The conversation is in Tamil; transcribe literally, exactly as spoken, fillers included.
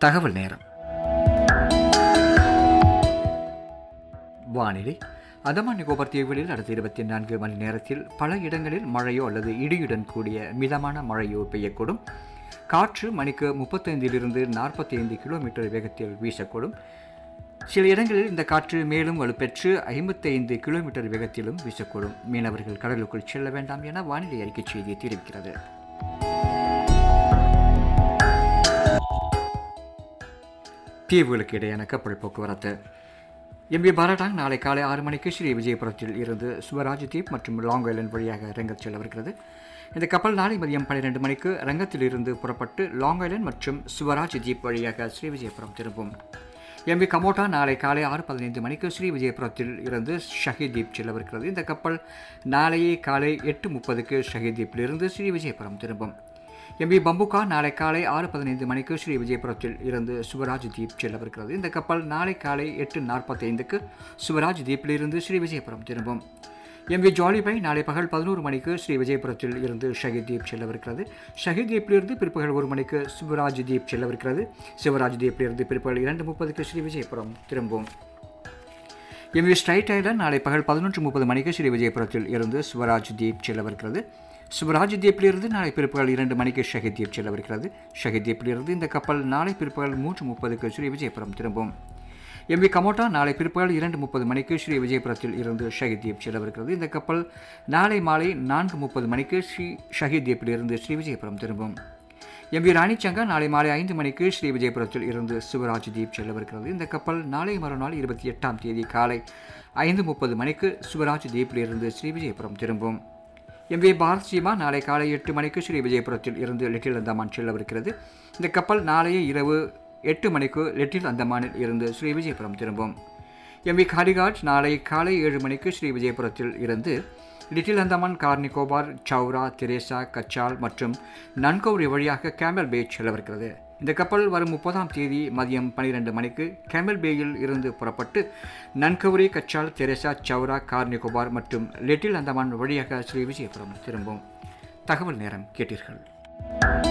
தகவல் நேரம். வானிலை. அந்தமான் நிக்கோபார் தீவுகளில் அடுத்த இருபத்தி நான்கு மணி நேரத்தில் பல இடங்களில் மழையோ அல்லது இடியுடன் கூடிய மிதமான மழையோ பெய்யக்கூடும். காற்று மணிக்கு முப்பத்தைந்திலிருந்து நாற்பத்தி ஐந்து கிலோமீட்டர் வேகத்தில் வீசக்கூடும். சில இடங்களில் இந்த காற்று மேலும் வலுப்பெற்று ஐம்பத்தி ஐந்து கிலோமீட்டர் வேகத்திலும் வீசக்கூடும். மீனவர்கள் கடலுக்குள் செல்ல வேண்டாம் என வானிலை அறிக்கை செய்தி தெரிவிக்கிறது. தீவுகளுக்கு இடையான கப்பல் போக்குவரத்து. எம்பி பாராட்டாங் நாளை காலை ஆறு மணிக்கு ஸ்ரீ விஜயபுரத்தில் இருந்து சுவராஜ் தீப் மற்றும் லாங் ஐலண்ட் வழியாக ரங்கத் செல்லவிருக்கிறது. இந்த கப்பல் நாளை மதியம் பன்னிரண்டு மணிக்கு ரங்கத்தில் இருந்து புறப்பட்டு லாங் ஐலண்ட் மற்றும் சுவராஜ் தீப் வழியாக ஸ்ரீ விஜயபுரம் திரும்பும். எம்பி கமோட்டா நாளை காலை ஆறு பதினைந்து மணிக்கு ஸ்ரீ விஜயபுரத்தில் இருந்து ஷஹீத் தீப் செல்லவிருக்கிறது. இந்த கப்பல் நாளையே காலை எட்டு முப்பதுக்கு ஷஹீத் தீப்பில் இருந்து ஸ்ரீ விஜயபுரம் திரும்பும். எம்பி பம்புகா நாளை காலை ஆறு பதினைந்து மணிக்கு ஸ்ரீ விஜயபுரத்தில் இருந்து சுவராஜ் தீப் செல்லவிருக்கிறது. இந்த கப்பல் நாளை காலை எட்டு நாற்பத்தி ஐந்துக்கு சுவராஜ் தீப்பிலிருந்து ஸ்ரீ விஜயபுரம் திரும்பும். எம்பி ஜாலிபை நாளை பகல் பதினோரு மணிக்கு ஸ்ரீ விஜயபுரத்தில் இருந்து ஷஹீத் தீப் செல்லவிருக்கிறது. ஷஹீத் தீப்பிலிருந்து பிற்பகல் ஒரு மணிக்கு சுவராஜ் தீப் செல்லவிருக்கிறது. சிவராஜ் தீப்பிலிருந்து பிற்பகல் இரண்டு முப்பதுக்கு ஸ்ரீ விஜயபுரம் திரும்பும். எம்பி ஸ்ட்ரைட் ஐலண்ட் நாளை பகல் பதினொன்று முப்பது மணிக்கு ஸ்ரீ விஜயபுரத்தில் இருந்து சுவராஜ் தீப் செல்லவிருக்கிறது. சுவராஜ் தீப்பிலிருந்து நாளை பிற்பகல் இரண்டு மணிக்கு ஷஹீத் தீப் செல்லவிருக்கிறது. ஷஹீத் தீப்பிலிருந்து இந்த கப்பல் நாளை பிற்பகல் மூன்று முப்பதுக்கு ஸ்ரீ விஜயபுரம் திரும்பும். எம்பி கமோட்டா நாளை பிற்பகல் இரண்டு முப்பது மணிக்கு ஸ்ரீ விஜயபுரத்தில் இருந்து ஷஹீத் தீப் செல்லவிருக்கிறது. இந்த கப்பல் நாளை மாலை நான்கு முப்பது மணிக்கு ஸ்ரீ ஷஹீத் தீப்பிலிருந்து ஸ்ரீ விஜயபுரம் திரும்பும். எம்பி ராணிச்சங்கா நாளை மாலை ஐந்து மணிக்கு ஸ்ரீ விஜயபுரத்தில் இருந்து சுவராஜ் தீப் செல்லவிருக்கிறது. இந்த கப்பல் நாளை மறுநாள் இருபத்தி எட்டாம் தேதி காலை ஐந்து முப்பது மணிக்கு சுவராஜ் தீப்பிலிருந்து ஸ்ரீ விஜயபுரம் திரும்பும். எம்பி பாரத் சீமா நாளை காலை எட்டு மணிக்கு ஸ்ரீ விஜயபுரத்தில் இருந்து லிட்டில் அந்தமான் செல்லவிருக்கிறது. இந்த கப்பல் நாளைய இரவு எட்டு மணிக்கு லிட்டில் அந்தமானில் இருந்து ஸ்ரீ விஜயபுரம் திரும்பும். எம்பி காலிகாட் நாளை காலை ஏழு மணிக்கு ஸ்ரீ விஜயபுரத்தில் இருந்து little Andaman, car Nicobar, Saura, Teresa, கச்சால் மற்றும் நன்கௌரி வழியாக கேமல் பே செல்லவிருக்கிறது. இந்த கப்பல் வரும் முப்பதாம் தேதி மதியம் பன்னிரண்டு மணிக்கு கேமல் பேயில் இருந்து புறப்பட்டு நன்கௌரி, கச்சால், தெரேசா, சௌரா, கார் நிக்கோபார் மற்றும் லிட்டில் அந்தமான் வழியாக ஸ்ரீ விஜயபுரம் திரும்பும். தகவல் நேரம் கேட்டீர்கள்.